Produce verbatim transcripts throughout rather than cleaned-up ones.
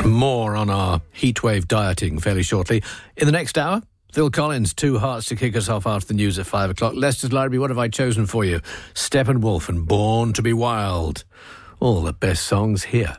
More on our heatwave dieting fairly shortly. In the next hour, Phil Collins, Two Hearts to kick us off after the news at five o'clock. Leicester's Library, what have I chosen for you? Steppenwolf and Born to be Wild. All the best songs here.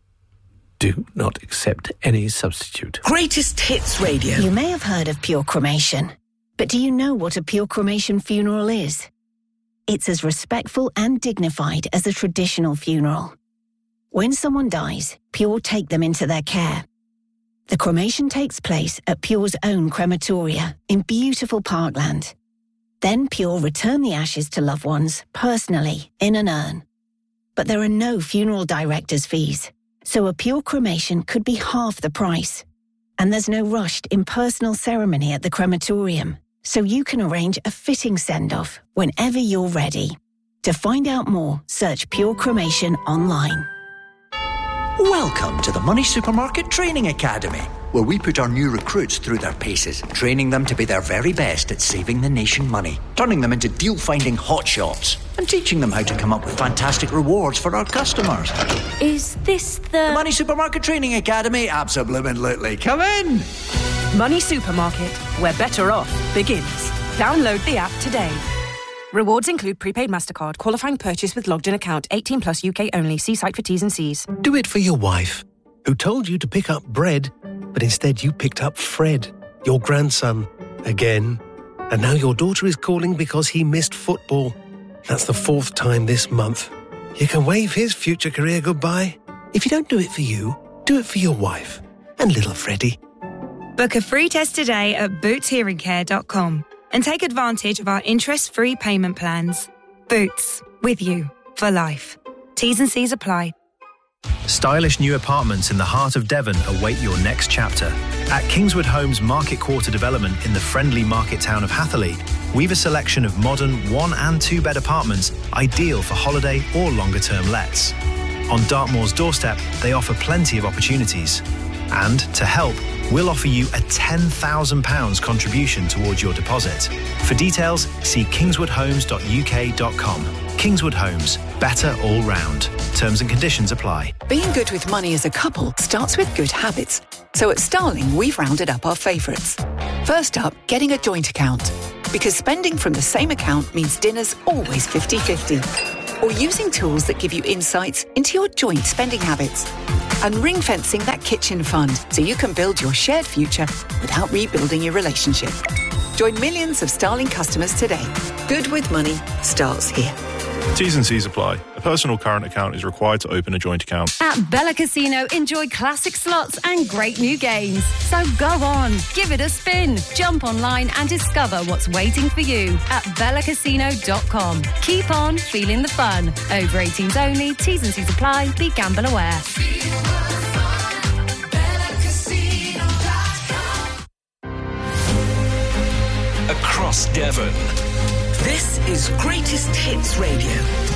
Do not accept any substitute. Greatest Hits Radio. You may have heard of pure cremation, but do you know what a pure cremation funeral is? It's as respectful and dignified as a traditional funeral. When someone dies, Pure take them into their care. The cremation takes place at Pure's own crematoria in beautiful Parkland. Then Pure return the ashes to loved ones personally in an urn. But there are no funeral director's fees, so a Pure cremation could be half the price. And there's no rushed impersonal ceremony at the crematorium, so you can arrange a fitting send-off whenever you're ready. To find out more, search Pure Cremation online. Welcome to the Money Supermarket Training Academy, where we put our new recruits through their paces, training them to be their very best at saving the nation money, turning them into deal-finding hotshots, and teaching them how to come up with fantastic rewards for our customers. Is this the... The Money Supermarket Training Academy? Absolutely. Come in! Money Supermarket, where better off begins. Download the app today. Rewards include prepaid MasterCard, qualifying purchase with logged-in account, eighteen plus U K only. See site for T's and C's. Do it for your wife, who told you to pick up bread, but instead you picked up Fred, your grandson, again. And now your daughter is calling because he missed football. That's the fourth time this month. You can wave his future career goodbye. If you don't do it for you, do it for your wife and little Freddie. Book a free test today at boots hearing care dot com. And take advantage of our interest-free payment plans. Boots, with you for life. T's and C's apply. Stylish new apartments in the heart of Devon await your next chapter. At Kingswood Homes Market Quarter Development in the friendly market town of Hatherley, we've a selection of modern one and two bed apartments ideal for holiday or longer term lets. On Dartmoor's doorstep, they offer plenty of opportunities. And to help, we'll offer you a ten thousand pounds contribution towards your deposit. For details, see kingswood homes dot u k dot com. Kingswood Homes, better all round. Terms and conditions apply. Being good with money as a couple starts with good habits. So at Starling, we've rounded up our favourites. First up, getting a joint account. Because spending from the same account means dinner's always fifty-fifty. Or using tools that give you insights into your joint spending habits. And ring-fencing that kitchen fund so you can build your shared future without rebuilding your relationship. Join millions of Starling customers today. Good with money starts here. T's and C's apply. A personal current account is required to open a joint account. At Bella Casino, enjoy classic slots and great new games. So go on, give it a spin. Jump online and discover what's waiting for you at bella casino dot com. Keep on feeling the fun. Over eighteens only. T's and C's apply. Be gamble aware. Across Devon. This is Greatest Hits Radio.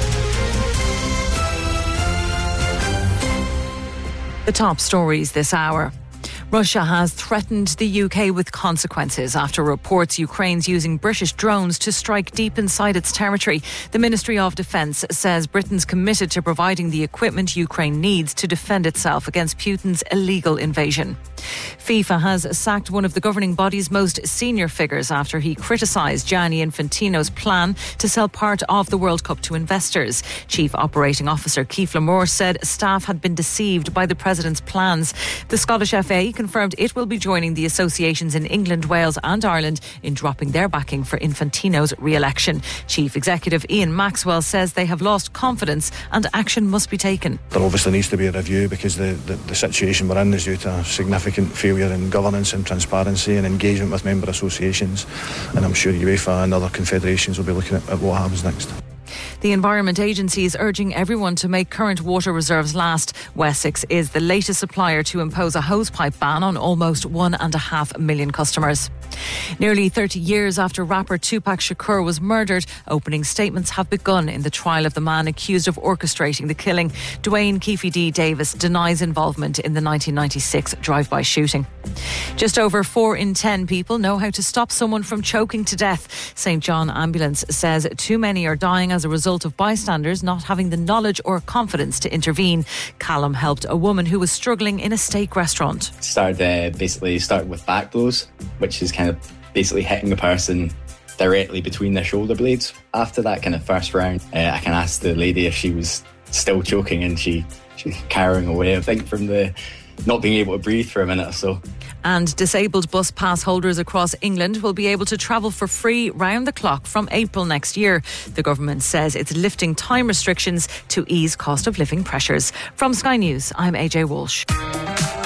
The top stories this hour. Russia has threatened the U K with consequences after reports Ukraine's using British drones to strike deep inside its territory. The Ministry of Defence says Britain's committed to providing the equipment Ukraine needs to defend itself against Putin's illegal invasion. FIFA has sacked one of the governing body's most senior figures after he criticised Gianni Infantino's plan to sell part of the World Cup to investors. Chief Operating Officer Keith Lamore said staff had been deceived by the President's plans. The Scottish F A confirmed it will be joining the associations in England, Wales and Ireland in dropping their backing for Infantino's re-election. Chief Executive Ian Maxwell says they have lost confidence and action must be taken. There obviously needs to be a review because the, the, the situation we're in is due to a significant failure in governance and transparency and engagement with member associations, and I'm sure UEFA and other confederations will be looking at, at what happens next. The Environment Agency is urging everyone to make current water reserves last. Wessex is the latest supplier to impose a hosepipe ban on almost one and a half million customers. Nearly thirty years after rapper Tupac Shakur was murdered, opening statements have begun in the trial of the man accused of orchestrating the killing. Dwayne Keefe D. Davis denies involvement in the nineteen ninety-six drive-by shooting. Just over four in ten people know how to stop someone from choking to death. Saint John Ambulance says too many are dying as a result result of bystanders not having the knowledge or confidence to intervene. Callum helped a woman who was struggling in a steak restaurant. Started uh, basically started with back blows, which is kind of basically hitting the person directly between their shoulder blades. After that kind of first round, uh, I can ask the lady if she was still choking, and she she's carrying away, I think, from the not being able to breathe for a minute or so. And disabled bus pass holders across England will be able to travel for free round the clock from April next year. The government says it's lifting time restrictions to ease cost of living pressures. From Sky News, I'm A J Walsh.